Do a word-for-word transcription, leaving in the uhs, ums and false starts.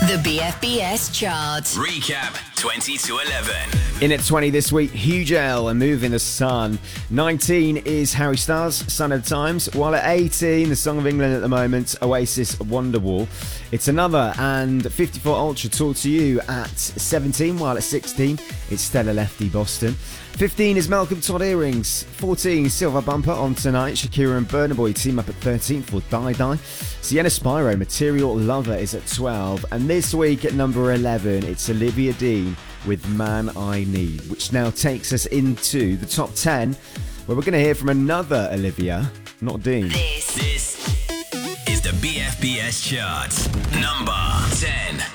The B F B S chart. Recap twenty to eleven. In at twenty this week, Huge L and Move in the Sun. nineteen is Harry Styles, Sign of the Times. While at eighteen, the Song of England at the moment, Oasis, Wonderwall. It's Another and fifty-four Ultra, Talk to You at seventeen. While at sixteen, it's Stella Lefty, Boston. fifteen is Malcolm Todd Earrings. fourteen, Silver Bumper on Tonight. Shakira and Burna Boy team up at thirteen for Die Die. Sienna Spyro, Material Lover is at twelve. And this week at number eleven, it's Olivia Dean with Man I Need, which now takes us into the top ten, where we're going to hear from another Olivia, not Dean. This, This is the B F B S chart. Number ten.